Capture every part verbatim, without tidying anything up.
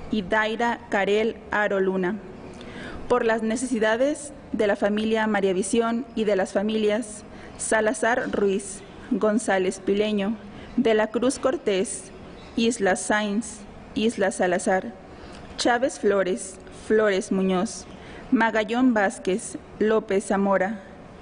y Daira Carel Aro Luna. Por las necesidades de la familia María Visión y de las familias Salazar Ruiz, González Pileño, de la Cruz Cortés, Isla Sainz, Isla Salazar, Chávez Flores, Flores Muñoz, Magallón Vázquez, López Zamora,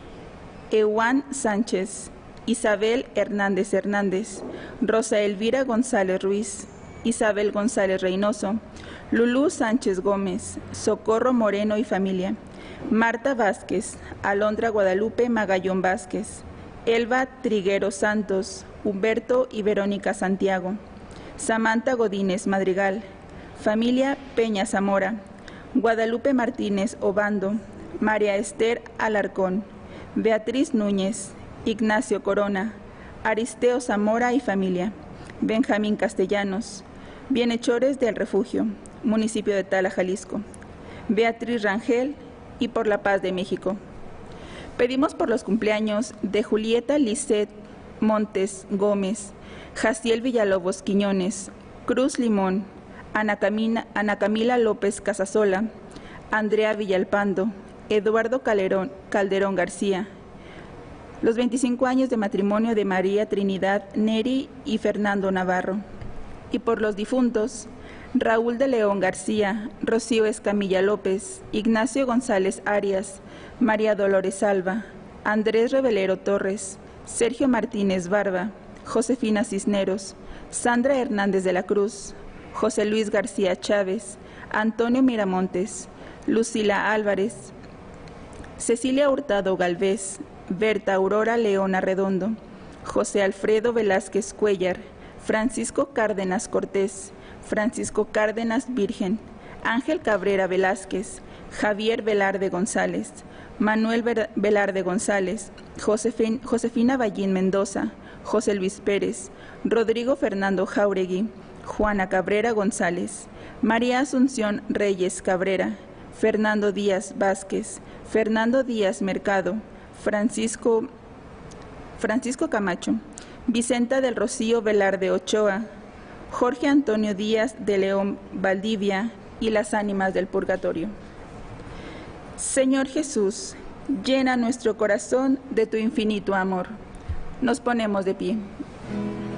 Ewan Sánchez, Isabel Hernández Hernández, Rosa Elvira González Ruiz, Isabel González Reynoso, Lulú Sánchez Gómez, Socorro Moreno y familia, Marta Vázquez, Alondra Guadalupe Magallón Vázquez, Elba Triguero Santos, Humberto y Verónica Santiago, Samantha Godínez Madrigal, familia Peña Zamora, Guadalupe Martínez Obando, María Esther Alarcón, Beatriz Núñez, Ignacio Corona, Aristeo Zamora y familia, Benjamín Castellanos, Bienhechores del Refugio, municipio de Tala, Jalisco, Beatriz Rangel y por la paz de México. Pedimos por los cumpleaños de Julieta Lisset Montes Gómez, Jaciel Villalobos Quiñones, Cruz Limón, Ana Camila, Ana Camila López Casasola, Andrea Villalpando, Eduardo Calderón, Calderón García, los veinticinco años de matrimonio de María Trinidad Neri y Fernando Navarro, y por los difuntos Raúl de León García, Rocío Escamilla López, Ignacio González Arias, María Dolores Alba, Andrés Revelero Torres, Sergio Martínez Barba, Josefina Cisneros, Sandra Hernández de la Cruz, José Luis García Chávez, Antonio Miramontes, Lucila Álvarez, Cecilia Hurtado Galvez, Berta Aurora León Arredondo, José Alfredo Velázquez Cuellar, Francisco Cárdenas Cortés, Francisco Cárdenas Virgen, Ángel Cabrera Velázquez, Javier Velarde González, Manuel Velarde González, Josefin, Josefina Ballín Mendoza, José Luis Pérez, Rodrigo Fernando Jauregui, Juana Cabrera González, María Asunción Reyes Cabrera, Fernando Díaz Vázquez, Fernando Díaz Mercado, Francisco, Francisco Camacho, Vicenta del Rocío Velarde Ochoa, Jorge Antonio Díaz de León Valdivia y las ánimas del purgatorio. Señor Jesús, llena nuestro corazón de tu infinito amor. Nos ponemos de pie.